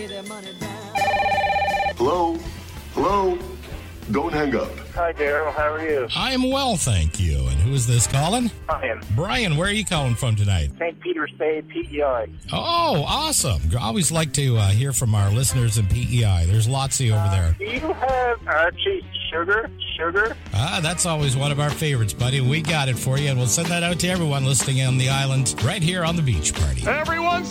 Hello? Hello? Don't hang up. Hi, Daryl. How are you? I'm well, thank you. And who is this calling? Brian. Brian, where are you calling from tonight? St. Peter's Bay, PEI. Oh, awesome. I always like to hear from our listeners in PEI. There's lots of you over there. Do you have Archie's Sugar? That's always one of our favorites, buddy. We got it for you, and we'll send that out to everyone listening on the island right here on the Beach Party. Everyone